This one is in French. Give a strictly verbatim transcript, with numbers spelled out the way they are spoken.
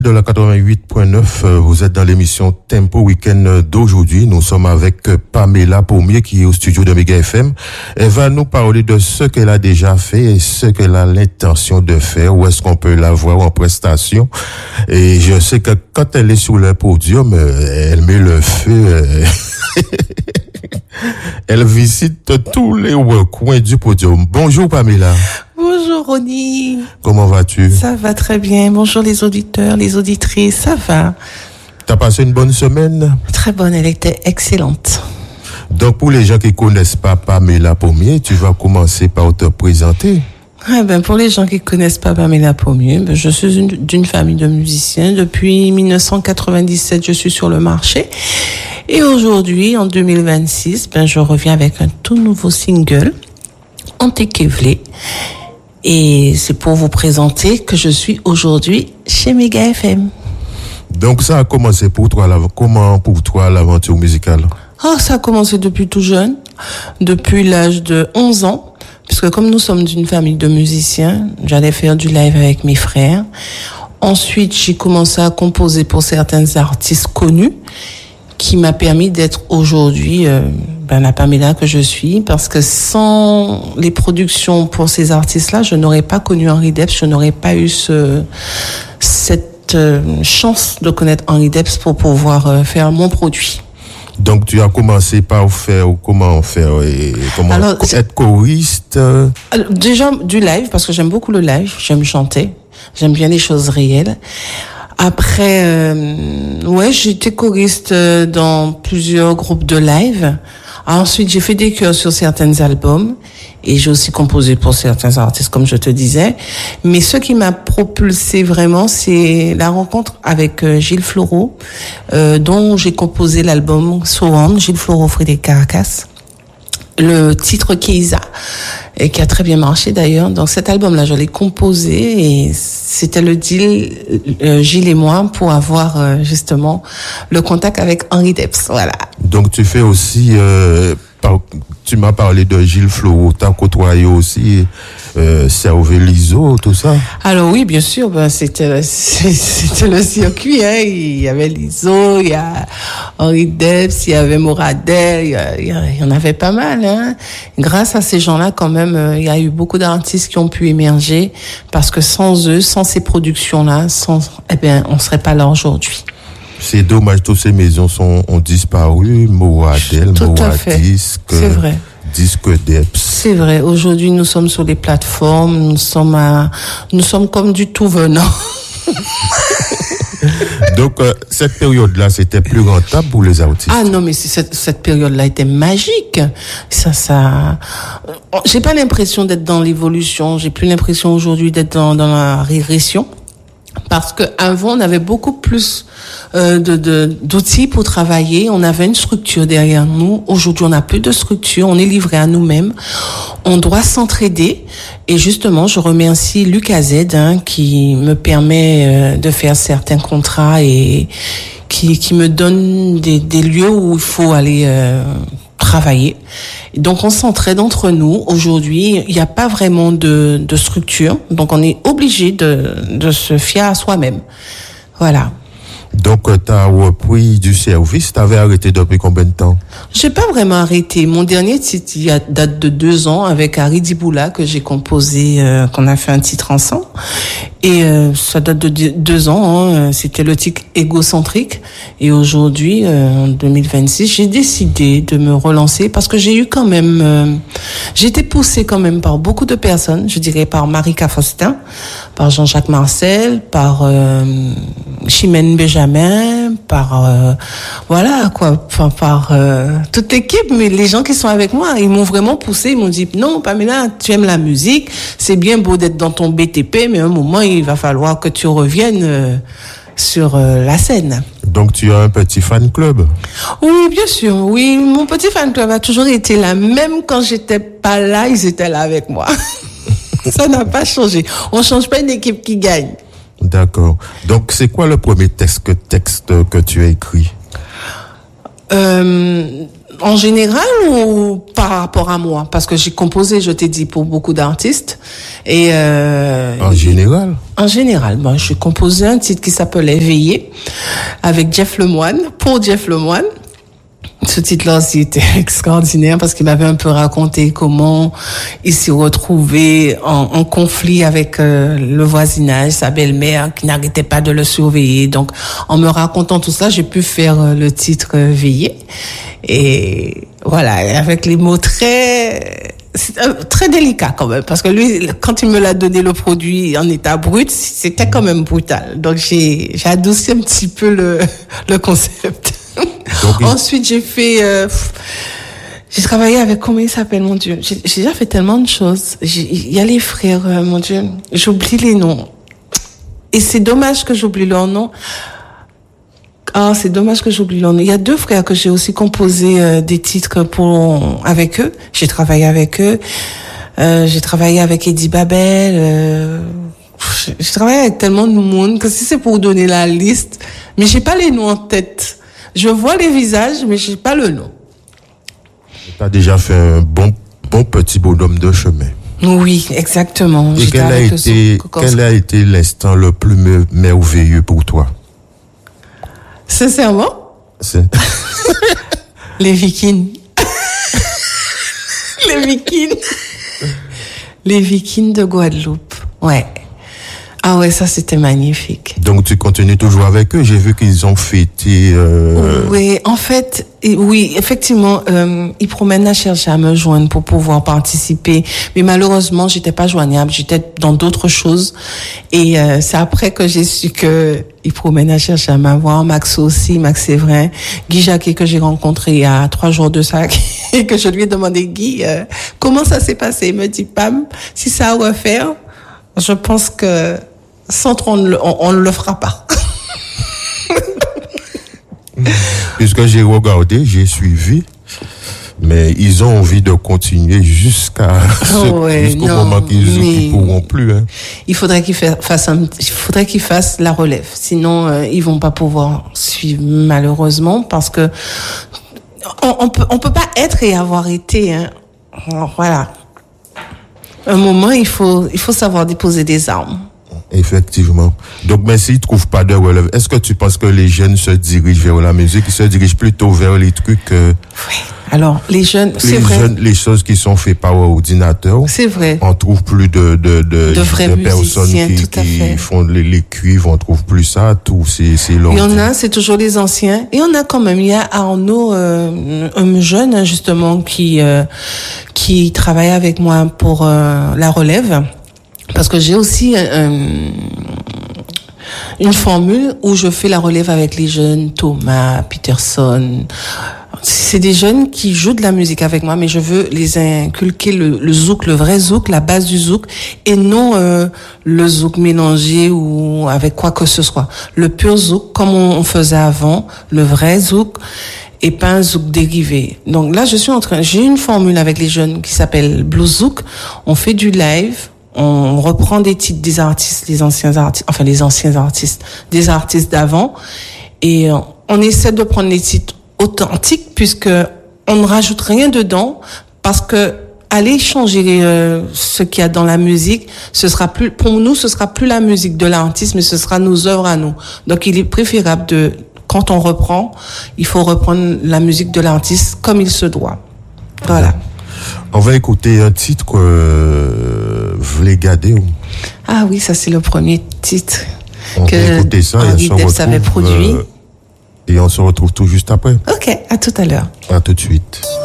De la quatre-vingt-huit point neuf, vous êtes dans l'émission Tempo Week-end d'aujourd'hui. Nous sommes avec Pamela Pommier qui est au studio de Méga F M. Elle va nous parler de ce qu'elle a déjà fait et ce qu'elle a l'intention de faire. Où est-ce qu'on peut la voir en prestation? Et je sais que quand elle est sur le podium, elle met le feu. Elle visite tous les recoins du podium. Bonjour Pamela. Bonjour Ronnie. Comment vas-tu? Ça va très bien. Bonjour les auditeurs, les auditrices, ça va. T'as passé une bonne semaine? Très bonne, elle était excellente. Donc pour les gens qui connaissent pas Pamela Pommier, tu vas commencer par te présenter. Ah ben pour les gens qui connaissent pas Pamela Pommier, ben je suis une, d'une famille de musiciens. Depuis dix-neuf cent quatre-vingt-dix-sept, je suis sur le marché. Et aujourd'hui, en deux mille vingt-six, ben je reviens avec un tout nouveau single, Antekevlé. Et c'est pour vous présenter que je suis aujourd'hui chez Méga F M. Donc ça a commencé pour toi, comment pour toi l'aventure musicale? Oh, ça a commencé depuis tout jeune, depuis l'âge de onze ans, puisque comme nous sommes d'une famille de musiciens, j'allais faire du live avec mes frères. Ensuite, j'ai commencé à composer pour certains artistes connus, qui m'a permis d'être aujourd'hui euh, ben, la Pamela que je suis, parce que sans les productions pour ces artistes-là, je n'aurais pas connu Henri Depps, je n'aurais pas eu ce, cette euh, chance de connaître Henri Depps pour pouvoir euh, faire mon produit. Donc tu as commencé par faire comment faire et comment Alors, être choriste. Alors, déjà du live, parce que j'aime beaucoup le live, j'aime chanter, j'aime bien les choses réelles. Après, euh, ouais, j'étais choriste dans plusieurs groupes de live. Ensuite, j'ai fait des chœurs sur certains albums et j'ai aussi composé pour certains artistes, comme je te disais. Mais ce qui m'a propulsé vraiment, c'est la rencontre avec euh, Gilles Floro, euh, dont j'ai composé l'album So On, Gilles Floro, Frédéric Caracas. Le titre Keiza, et qui a très bien marché d'ailleurs. Donc cet album-là, je l'ai composé et c'était le deal, euh, Gilles et moi, pour avoir euh, justement le contact avec Henri Depps. Voilà. Donc tu fais aussi, euh, par, tu m'as parlé de Gilles Floro, t'as côtoyé aussi euh, Servé Liso, tout ça? Alors oui, bien sûr, ben c'était c'était le circuit. Hein. Il y avait Liso, il y a Henri Depps, il y avait Moradel, il y, a, il y en avait pas mal. Hein. Grâce à ces gens-là, quand même, il y a eu beaucoup d'artistes qui ont pu émerger parce que sans eux, sans ces productions-là, sans, eh bien, on serait pas là aujourd'hui. C'est dommage, toutes ces maisons sont, ont disparu, Moradel, Moradisque. C'est vrai. Disque Depps. C'est vrai. Aujourd'hui, nous sommes sur les plateformes, nous sommes à, nous sommes comme du tout venant. Donc, euh, cette période-là, c'était plus rentable pour les artistes. Ah non, mais cette, cette période-là était magique. Ça, ça, j'ai pas l'impression d'être dans l'évolution. J'ai plus l'impression aujourd'hui d'être dans, dans la régression. Parce que avant, on avait beaucoup plus euh, de, de d'outils pour travailler. On avait une structure derrière nous. Aujourd'hui, on n'a plus de structure. On est livré à nous-mêmes. On doit s'entraider. Et justement, je remercie Lucas Z, hein, qui me permet euh, de faire certains contrats et qui qui me donne des, des lieux où il faut aller euh, travailler. Donc on s'entraide entre nous. Aujourd'hui, il n'y a pas vraiment de, de structure, donc on est obligé de, de se fier à soi-même. Voilà. Donc tu as repris du service, tu avais arrêté depuis combien de temps? J'ai pas vraiment arrêté. Mon dernier titre, il y a date de deux ans avec Harry Diboula que j'ai composé, euh, qu'on a fait un titre ensemble. Et euh, ça date de deux ans, hein, c'était le titre égocentrique. Et aujourd'hui, euh, en deux mille vingt-six, j'ai décidé de me relancer parce que j'ai eu quand même, euh, j'ai été poussée quand même par beaucoup de personnes, je dirais par Marika Faustin, par Jean-Jacques Marcel, par euh, Chimène Benjamin, par euh, voilà quoi, enfin, par euh, toute l'équipe, mais les gens qui sont avec moi, ils m'ont vraiment poussée, ils m'ont dit non Pamela, tu aimes la musique, c'est bien beau d'être dans ton B T P, mais à un moment il va falloir que tu reviennes euh, sur euh, la scène. Donc tu as un petit fan club? Oui, bien sûr. Oui, mon petit fan club a toujours été là. Même quand j'étais pas là, ils étaient là avec moi. Ça n'a pas changé. On change pas une équipe qui gagne. D'accord. Donc c'est quoi le premier texte que, texte que tu as écrit? Euh, en général ou par rapport à moi? Parce que j'ai composé, je t'ai dit, pour beaucoup d'artistes. Et euh, en général? En général, bon, j'ai composé un titre qui s'appelait Veiller avec Jeff Lemoine, pour Jeff Lemoine. Ce titre-là aussi était extraordinaire parce qu'il m'avait un peu raconté comment il s'est retrouvé en, en conflit avec euh, le voisinage, sa belle-mère qui n'arrêtait pas de le surveiller. Donc, en me racontant tout ça, j'ai pu faire euh, le titre euh, Veiller. Et voilà, avec les mots très... C'est euh, très délicat quand même, parce que lui, quand il me l'a donné le produit en état brut, c'était quand même brutal. Donc, j'ai, j'ai adouci un petit peu le, le concept. Donc, ensuite, j'ai fait, euh, j'ai travaillé avec, comment il s'appelle, mon Dieu. J'ai, j'ai déjà fait tellement de choses. Il y a les frères, euh, mon Dieu. J'oublie les noms. Et c'est dommage que j'oublie leurs noms. Ah, c'est dommage que j'oublie leur nom. Il y a deux frères que j'ai aussi composé euh, des titres pour, avec eux. J'ai travaillé avec eux. Euh, j'ai travaillé avec Eddie Babel. Euh, j'ai travaillé avec tellement de monde que si c'est pour donner la liste, mais j'ai pas les noms en tête. Je vois les visages, mais j'ai pas le nom. Tu as déjà fait un bon, bon petit bonhomme de chemin. Oui, exactement. Et quel a, été, quel a été l'instant le plus me- merveilleux pour toi? Sincèrement? C'est... Les Vikings. Les Vikings. Les Vikings de Guadeloupe. Ouais. Ah ouais, ça c'était magnifique. Donc tu continues toujours avec eux. J'ai vu qu'ils ont fêté. Euh... Oui, en fait, oui, effectivement, euh, ils promènent à chercher à me joindre pour pouvoir participer, mais malheureusement, j'étais pas joignable. J'étais dans d'autres choses, et euh, c'est après que j'ai su que ils promènent à chercher à m'avoir. Max aussi, Max Séverin, Guy Jacquet que j'ai rencontré il y a trois jours de ça, et que je lui ai demandé, Guy, euh, comment ça s'est passé? Il me dit, Pam, si ça à refaire, je pense que sans trop, on, on, on ne le fera pas. Puisque j'ai regardé, j'ai suivi, mais ils ont envie de continuer jusqu'à ce, oh ouais, jusqu'au non, moment qu'ils ne pourront plus. Hein. Il faudrait qu'ils fassent un, il faudrait qu'ils fassent la relève, sinon euh, ils vont pas pouvoir suivre malheureusement, parce que on, on peut on peut pas être et avoir été. Hein. Voilà. Un moment, il faut il faut savoir déposer des armes. Effectivement. Donc, mais s'ils ne trouvent pas de relève, est-ce que tu penses que les jeunes se dirigent vers la musique, ils se dirigent plutôt vers les trucs euh, Oui. Alors, les jeunes, c'est les vrai. Jeunes, les choses qui sont faites par ordinateur. C'est vrai. On trouve plus de de de, de, vrais de personnes musiciens, qui, tout à qui fait. font les, les cuivres. On trouve plus ça. Tout c'est c'est Il y en a, c'est toujours les anciens. Et on a quand même, il y a Arnaud, euh, un jeune justement qui euh, qui travaille avec moi pour euh, la relève. Parce que j'ai aussi euh, une formule où je fais la relève avec les jeunes, Thomas, Peterson. C'est des jeunes qui jouent de la musique avec moi, mais je veux les inculquer le, le zouk, le vrai zouk, la base du zouk, et non euh, le zouk mélangé ou avec quoi que ce soit. Le pur zouk, comme on, on faisait avant, le vrai zouk, et pas un zouk dérivé. Donc là, je suis en train, j'ai une formule avec les jeunes qui s'appelle Blues Zouk. On fait du live. On reprend des titres des artistes, les anciens artistes, enfin les anciens artistes, des artistes d'avant, et on essaie de prendre les titres authentiques puisque on ne rajoute rien dedans, parce que aller changer euh, ce qu'il y a dans la musique, ce sera plus, pour nous, ce sera plus la musique de l'artiste, mais ce sera nos œuvres à nous. Donc il est préférable de, quand on reprend, il faut reprendre la musique de l'artiste comme il se doit. Voilà. On va écouter un titre que euh, vous voulez garder. Ou... Ah oui, ça c'est le premier titre on que va écouter ça Henri et on Debs avait produit. Euh, et on se retrouve tout juste après. Ok, à tout à l'heure. À tout de suite.